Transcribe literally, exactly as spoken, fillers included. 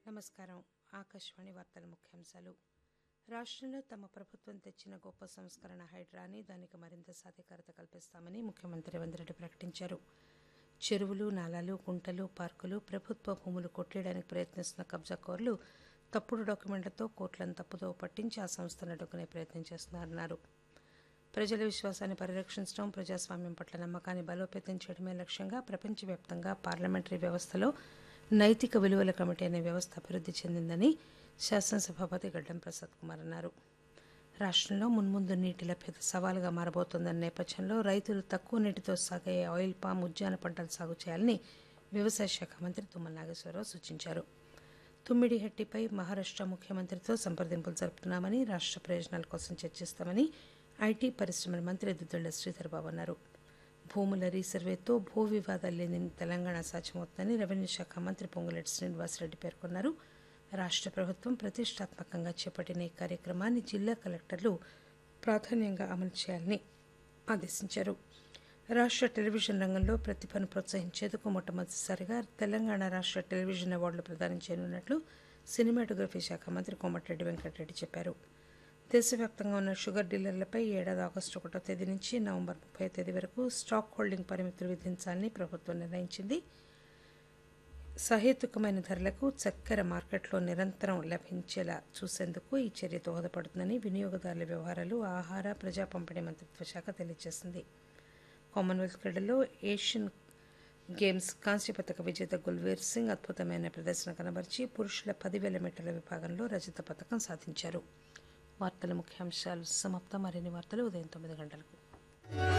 నమస్కారం. ఆకాశవాణి వార్తల ముఖ్యాంశాలు. రాష్ట్రంలో తమ ప్రభుత్వం తెచ్చిన గొప్ప సంస్కరణ హైడ్రా అని, దానికి మరింత సాధికారత కల్పిస్తామని ముఖ్యమంత్రి రేవంత్ రెడ్డి ప్రకటించారు. చెరువులు, నాలాలు, కుంటలు, పార్కులు, ప్రభుత్వ భూములు కొట్టేయడానికి ప్రయత్నిస్తున్న కబ్జాకోర్లు తప్పుడు డాక్యుమెంట్లతో కోర్టులను తప్పుదోవ పట్టించి ఆ సంస్థను అడ్డుకునే ప్రయత్నం చేస్తున్నారన్నారు. ప్రజల విశ్వాసాన్ని పరిరక్షించడం, ప్రజాస్వామ్యం పట్ల నమ్మకాన్ని బలోపేతం చేయడమే లక్ష్యంగా ప్రపంచవ్యాప్తంగా పార్లమెంటరీ వ్యవస్థలో నైతిక విలువల కమిటీ అనే వ్యవస్థ అభివృద్ధి చెందిందని శాసనసభాపతి గడ్డం ప్రసాద్ కుమార్ అన్నారు. రాష్ట్రంలో మున్ముందు నీటి లభ్యత సవాలుగా మారబోతోందన్న నేపథ్యంలో రైతులు తక్కువ నీటితో సాగే ఆయిల్ పామ్, ఉద్యాన పంటలు సాగు చేయాలని వ్యవసాయ శాఖ మంత్రి తుమ్మల నాగేశ్వరరావు సూచించారు. తుమ్మిడిహట్టిపై మహారాష్ట్ర ముఖ్యమంత్రితో సంప్రదింపులు జరుపుతున్నామని, రాష్ట్ర ప్రయోజనాల కోసం చర్చిస్తామని ఐటీ పరిశ్రమల మంత్రి దుద్దిళ్ల శ్రీధర్ బాబు అన్నారు. భూముల రీసర్వేతో భూ వివాదాలు లేని తెలంగాణ సాధ్యమవుతుందని రెవెన్యూ శాఖ మంత్రి పొంగులేటి శ్రీనివాసరెడ్డి పేర్కొన్నారు. రాష్ట్ర ప్రభుత్వం ప్రతిష్టాత్మకంగా చేపట్టిన ఈ కార్యక్రమాన్ని జిల్లా కలెక్టర్లు ప్రాధాన్యంగా అమలు చేయాలని ఆదేశించారు. రాష్ట్ర టెలివిజన్ రంగంలో ప్రతిభను ప్రోత్సహించేందుకు మొట్టమొదటిసారిగా తెలంగాణ రాష్ట్ర టెలివిజన్ అవార్డులు ప్రదానం చేయనున్నట్లు సినిమాటోగ్రఫీ శాఖ మంత్రి కోమటిరెడ్డి వెంకటరెడ్డి చెప్పారు. దేశవ్యాప్తంగా ఉన్న షుగర్ డీలర్లపై ఈ ఏడాది ఆగస్టు ఒకటో తేదీ నుంచి నవంబర్ ముప్పై తేదీ వరకు స్టాక్ హోల్డింగ్ పరిమితులు విధించాలని ప్రభుత్వం నిర్ణయించింది. సహేతుకమైన ధరలకు చక్కెర మార్కెట్లో నిరంతరం లభించేలా చూసేందుకు ఈ చర్య దోహదపడుతుందని వినియోగదారుల వ్యవహారాలు, ఆహార, ప్రజా పంపిణీ మంత్రిత్వ శాఖ తెలియజేసింది. కామన్వెల్త్ క్రీడల్లో ఏషియన్ గేమ్స్ కాంస్య పథక విజేత గుల్వీర్ సింగ్ అద్భుతమైన ప్రదర్శన కనబరిచి పురుషుల పదివేల మీటర్ల విభాగంలో రజత పథకం సాధించారు. వార్తల ముఖ్యాంశాలు సమాప్తం. మరిన్ని వార్తలు ఉదయం తొమ్మిది గంటలకు.